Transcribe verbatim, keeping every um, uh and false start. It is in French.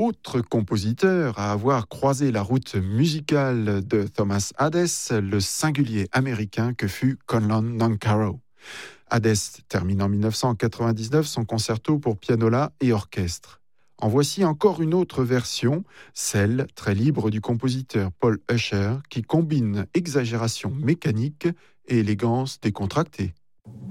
autre compositeur à avoir croisé la route musicale de Thomas Hadès, le singulier américain que fut Conlon Nancarrow. Hadès termine en dix-neuf cent quatre-vingt-dix-neuf son concerto pour pianola et orchestre. En voici encore une autre version, celle très libre du compositeur Paul Usher, qui combine exagération mécanique et élégance décontractée.